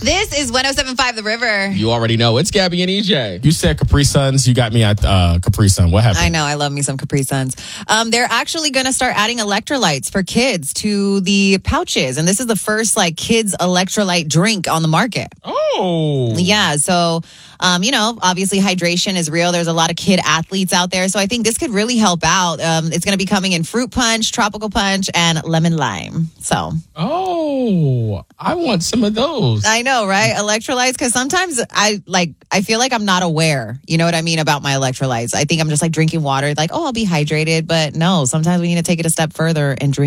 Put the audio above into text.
This is 107.5 The River. You already know. It's Gabby and EJ. You said Capri Suns. You got me at Capri Sun. What happened? I know. I love me some Capri Suns. They're actually going to start adding electrolytes for kids to the pouches. And this is the first kids electrolyte drink on the market. Oh. Yeah. So, obviously hydration is real. There's a lot of kid athletes out there. So I think this could really help out. It's going to be coming in fruit punch, tropical punch, and lemon lime. So. Oh, I want some of those. I know, right? Electrolytes, because sometimes I feel like I'm not aware, you know what I mean, about my electrolytes. I think I'm just drinking water, I'll be hydrated. But no, sometimes we need to take it a step further and drink